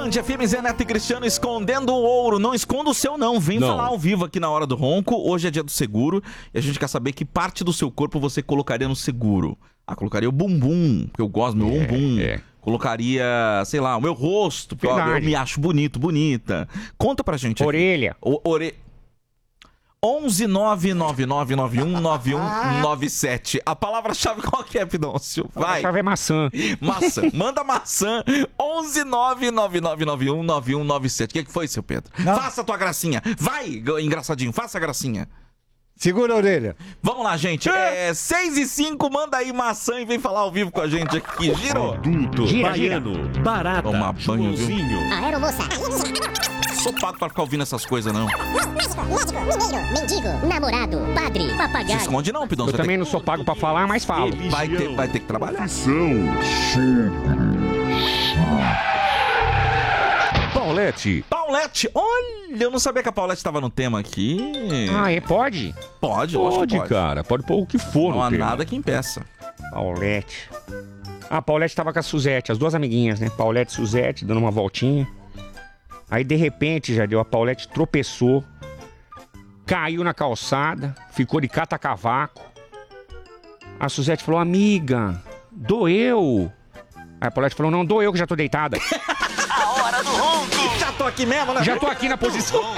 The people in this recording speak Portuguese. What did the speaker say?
Band FM, Zé Neto e Cristiano escondendo o ouro. Não esconda o seu, não. Vem falar ao vivo aqui na Hora do Ronco. Hoje é dia do seguro e a gente quer saber que parte do seu corpo você colocaria no seguro. Ah, colocaria o bumbum, porque eu gosto do meu bumbum. Colocaria, sei lá, o meu rosto, porque eu me acho bonito, bonita. Conta pra gente. Orelha. 11999919197. A palavra-chave qual que é, Pidoncio? Vai. A palavra-chave é maçã. Maçã. Manda maçã. 11999919197. O que foi, seu Pedro? Não. Faça a tua gracinha. Vai, engraçadinho. Faça a gracinha. Segura a orelha. Vamos lá, gente. 6h05, manda aí maçã e vem falar ao vivo com a gente aqui. Girou. Adulto, baiano, barata, toma banho, Joãozinho. Aeromoça. Sou pago pra ficar ouvindo essas coisas, não. Médico, mineiro, mendigo, namorado, padre, papagaio. Se esconde não, Pidoncio. Eu também não sou pago pra falar, mas falo. Vai ter que trabalhar. Paulette. Paulette, olha, eu não sabia que a Paulette estava no tema aqui. Ah, pode? Pode, Cara. Pode pôr o que for. Não há nada que impeça. Paulette. A Paulette tava com a Suzete, as duas amiguinhas, né? Paulette e Suzete, dando uma voltinha. Aí, de repente, já deu, a Paulette tropeçou, caiu na calçada, ficou de cata-cavaco. A Suzete falou, amiga, doeu. Aí a Paulette falou, não, doeu que já tô deitada. A Hora do Ronco. Já tô aqui mesmo, né? Já tô aqui na posição.